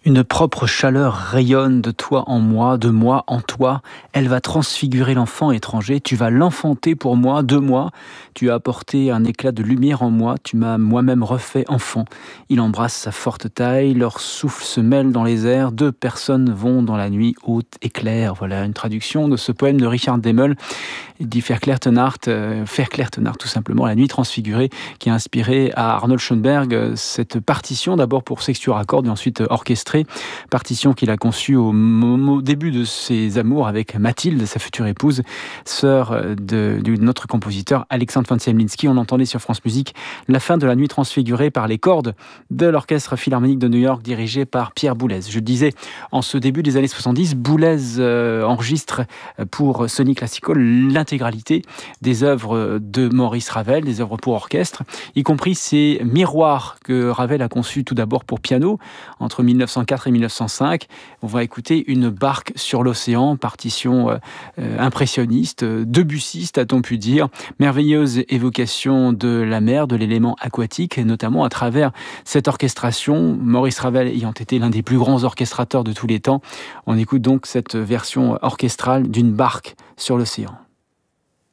Une propre chaleur rayonne de toi en moi, de moi en toi. Elle va transfigurer l'enfant étranger. Tu vas l'enfanter pour moi, de moi. Tu as apporté un éclat de lumière en moi. Tu m'as moi-même refait enfant. Il embrasse sa forte taille. Leur souffle se mêle dans les airs. Deux personnes vont dans la nuit haute et claire. Voilà une traduction de ce poème de Richard Demel. Il dit Verklärte Nacht, tout simplement, La nuit transfigurée, qui a inspiré à Arnold Schoenberg cette partition, d'abord pour sextuor à cordes et ensuite orchestrée, partition qu'il a conçue au début de ses amours avec Mathilde, sa future épouse, sœur de notre compositeur Alexandre von Zemlinsky. On entendait sur France Musique la fin de La nuit transfigurée par les cordes de l'Orchestre Philharmonique de New York, dirigé par Pierre Boulez. Je disais, en ce début des années 70, Boulez enregistre pour Sony Classical l'intégralité des œuvres de Maurice Ravel, des œuvres pour orchestre, y compris ces miroirs que Ravel a conçus tout d'abord pour piano entre 1904 et 1905. On va écouter Une barque sur l'océan, partition impressionniste, debussiste a-t-on pu dire, merveilleuse évocation de la mer, de l'élément aquatique, et notamment à travers cette orchestration, Maurice Ravel ayant été l'un des plus grands orchestrateurs de tous les temps. On écoute donc cette version orchestrale d'Une barque sur l'océan.